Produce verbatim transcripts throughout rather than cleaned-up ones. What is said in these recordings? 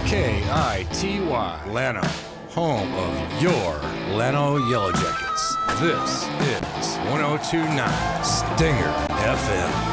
K I T Y, Llano, home of your Llano Yellow Jackets. This is one oh two point nine Stinger F M.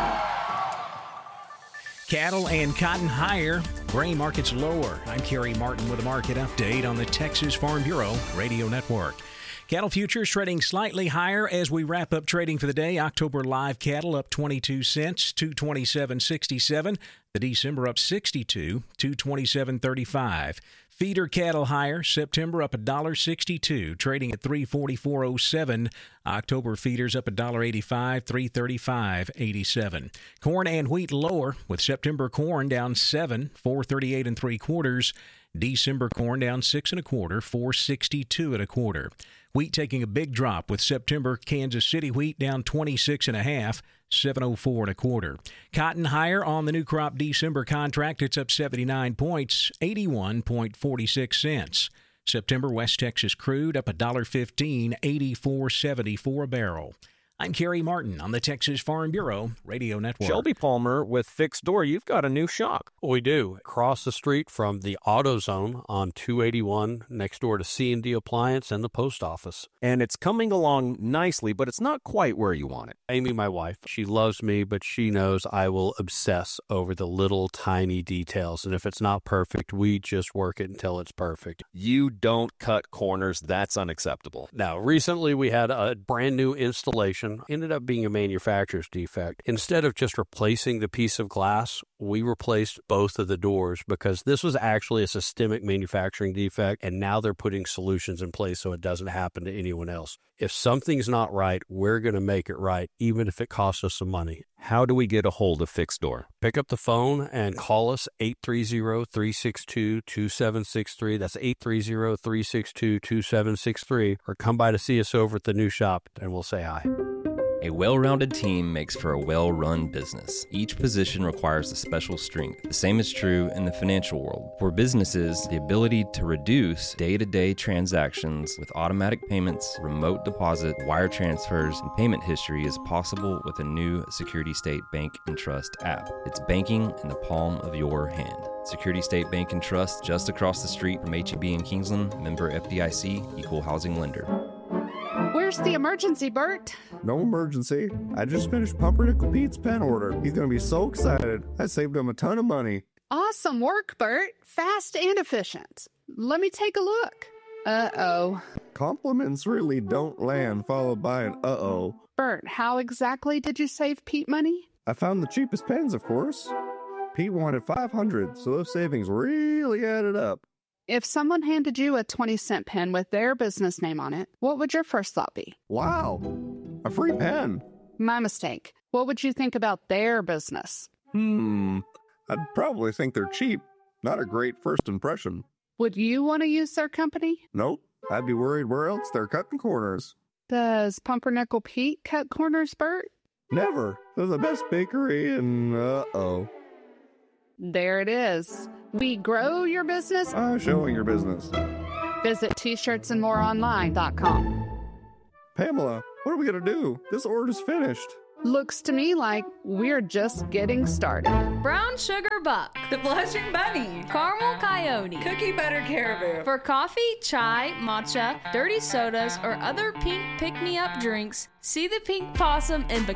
Cattle and cotton higher, grain markets lower. I'm Kerry Martin with a market update on the Texas Farm Bureau Radio Network. Cattle futures trading slightly higher as we wrap up trading for the day. October live cattle up twenty-two cents, two twenty-seven sixty-seven. The December up sixty-two, two twenty-seven thirty-five. Feeder cattle higher. September up one sixty-two, trading at three forty-four oh seven. October feeders up one eighty-five, three thirty-five eighty-seven. Corn and wheat lower, with September corn down seven, four thirty-eight and three quarters. December corn down six and a quarter, four sixty-two and a quarter. Wheat taking a big drop, with September Kansas City wheat down twenty-six and a half, seven oh four and a quarter. Cotton higher on the new crop December contract. It's up seventy-nine points, eighty-one forty-six cents. September West Texas crude up one fifteen, eighty-four seventy-four a barrel. I'm Kerry Martin on the Texas Farm Bureau Radio Network. Shelby Palmer with Fixed Door. You've got a new shop. We do. Across the street from the AutoZone on two eighty-one, next door to C and D Appliance and the post office. And it's coming along nicely, but it's not quite where you want it. Amy, my wife, she loves me, but she knows I will obsess over the little tiny details. And if it's not perfect, we just work it until it's perfect. You don't cut corners. That's unacceptable. Now, recently we had a brand new installation. Ended up being a manufacturer's defect. Instead of just replacing the piece of glass, we replaced both of the doors because this was actually a systemic manufacturing defect, and now they're putting solutions in place so it doesn't happen to anyone else. If something's not right, we're going to make it right, even if it costs us some money. How do we get a hold of Fixed Door? Pick up the phone and call us eight three zero, three six two, two seven six three. That's eight three zero, three six two, two seven six three. Or come by to see us over at the new shop and we'll say hi. A well-rounded team makes for a well-run business. Each position requires a special strength. The same is true in the financial world. For businesses, the ability to reduce day-to-day transactions with automatic payments, remote deposit, wire transfers, and payment history is possible with a new Security State Bank and Trust app. It's banking in the palm of your hand. Security State Bank and Trust, just across the street from H E B in Kingsland, member F D I C, equal housing lender. Where's the emergency, Bert? No emergency. I just finished Pumpernickel Pete's pen order. He's going to be so excited. I saved him a ton of money. Awesome work, Bert. Fast and efficient. Let me take a look. Uh-oh. Compliments really don't land followed by an uh-oh. Bert, how exactly did you save Pete money? I found the cheapest pens, of course. Pete wanted five hundred, so those savings really added up. If someone handed you a twenty cent pen with their business name on it, what would your first thought be? Wow, a free pen. My mistake. What would you think about their business? Hmm, I'd probably think they're cheap. Not a great first impression. Would you want to use their company? Nope, I'd be worried where else they're cutting corners. Does Pumpernickel Pete cut corners, Bert? Never. They're the best bakery and uh-oh. There it is. We grow your business. Uh, showing your business. Visit T shirts and more online dot com. Pamela, what are we going to do? This order's finished. Looks to me like we're just getting started. Brown Sugar Buck, the Blushing Bunny, Caramel Coyote, Cookie Butter Caribou. For coffee, chai, matcha, dirty sodas, or other pink pick-me-up drinks, see the Pink Possum in